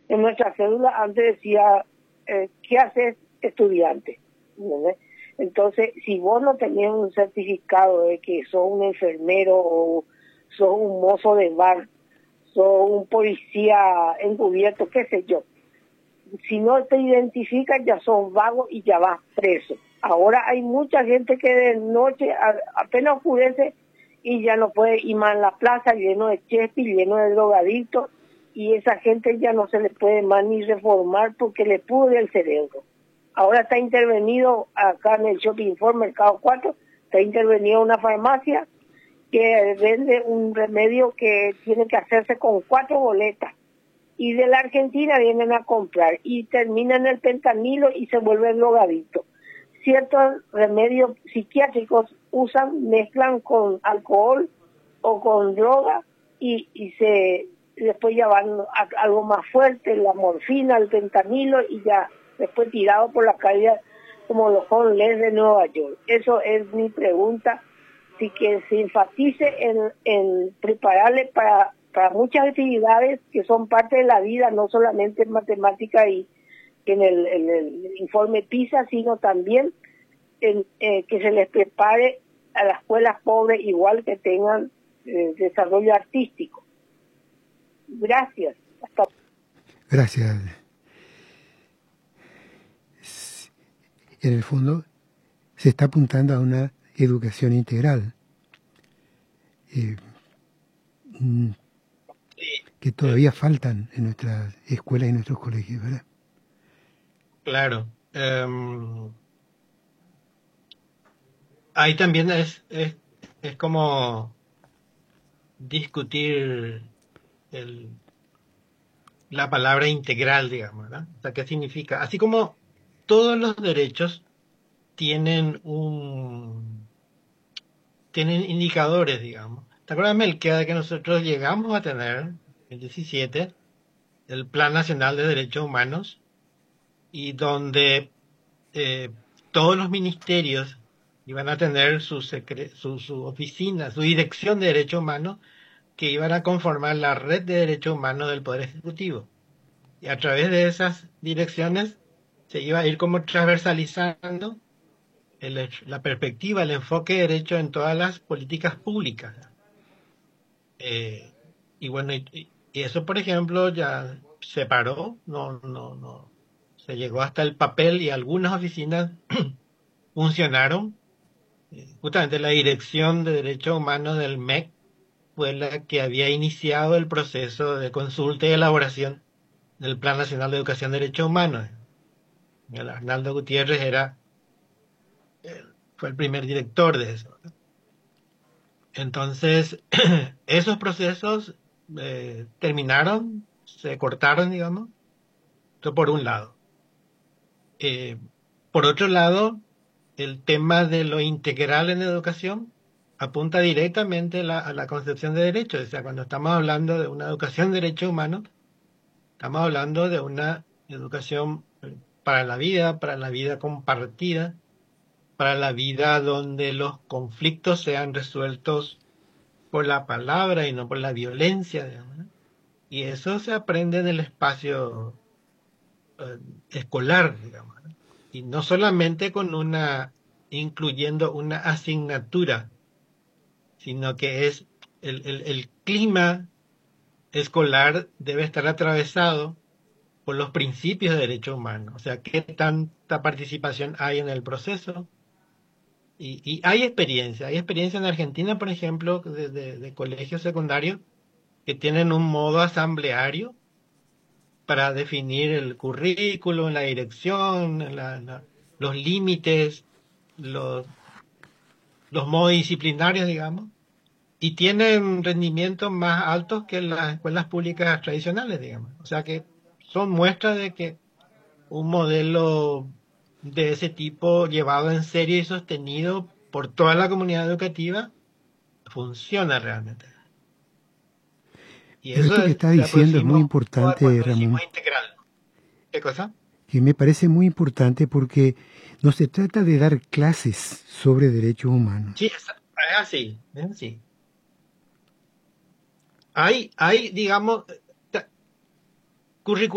En nuestra cédula antes decía, ¿qué haces estudiante? ¿Entendés? Entonces, si vos no tenés un certificado de que sos un enfermero o sos un mozo de bar, sos un policía encubierto, qué sé yo, si no te identificas ya sos vago y ya vas preso. Ahora hay mucha gente que de noche apenas oscurece y ya no puede ir más en la plaza, lleno de chespi, lleno de drogadictos, y esa gente ya no se le puede más ni reformar porque le pudre el cerebro. Ahora está intervenido acá en el Shopping Fort Mercado 4, está intervenido una farmacia que vende un remedio que tiene que hacerse con 4 boletas. Y de la Argentina vienen a comprar y terminan el fentanilo y se vuelven drogadictos. Ciertos remedios psiquiátricos mezclan con alcohol o con droga y después ya van a algo más fuerte, la morfina, el fentanilo, y ya después tirado por la calle como los homeless de Nueva York. Eso es mi pregunta, si que se enfatice en prepararle para muchas actividades que son parte de la vida, no solamente en matemática y en el informe PISA, sino también que se les prepare a las escuelas pobres igual que tengan desarrollo artístico. Gracias. Gracias. En el fondo se está apuntando a una educación integral que todavía faltan en nuestras escuelas y nuestros colegios, ¿verdad? Claro. Ahí también es como discutir la palabra integral, digamos, ¿verdad? O sea, ¿qué significa? Así como todos los derechos tienen indicadores, digamos. ¿Te acuerdas, Melquía, de que nosotros llegamos a tener, el 17, el Plan Nacional de Derechos Humanos, y donde todos los ministerios iban a tener su oficina, su dirección de derechos humanos, que iban a conformar la red de derechos humanos del Poder Ejecutivo. Y a través de esas direcciones se iba a ir como transversalizando la perspectiva, el enfoque de derecho en todas las políticas públicas. Y bueno, y eso, por ejemplo, ya se paró, no se llegó hasta el papel, y algunas oficinas funcionaron. Justamente la Dirección de Derechos Humanos del MEC fue la que había iniciado el proceso de consulta y elaboración del Plan Nacional de Educación de Derechos Humanos. El Arnaldo Gutiérrez fue el primer director de eso. Entonces, esos procesos terminaron, se cortaron, digamos. Esto por un lado. Por otro lado, el tema de lo integral en educación apunta directamente a la concepción de derechos. O sea, cuando estamos hablando de una educación de derechos humanos, estamos hablando de una educación para la vida compartida, para la vida donde los conflictos sean resueltos por la palabra y no por la violencia, digamos, ¿no? Y eso se aprende en el espacio escolar, digamos, ¿no? Y no solamente incluyendo una asignatura, sino que es el clima escolar debe estar atravesado por los principios de derechos humanos. O sea, qué tanta participación hay en el proceso. Y hay experiencia en Argentina, por ejemplo, de colegios secundarios que tienen un modo asambleario para definir el currículo, la dirección, los límites, los modos disciplinarios, digamos, y tienen rendimientos más altos que las escuelas públicas tradicionales, digamos. O sea que son muestras de que un modelo de ese tipo, llevado en serio y sostenido por toda la comunidad educativa, funciona realmente. Y Pero eso esto que está diciendo es muy importante, cuando Ramón. decimos integral. ¿Qué cosa? Y me parece muy importante porque no se trata de dar clases sobre derechos humanos. Sí, es así, es así. Hay, digamos, currículos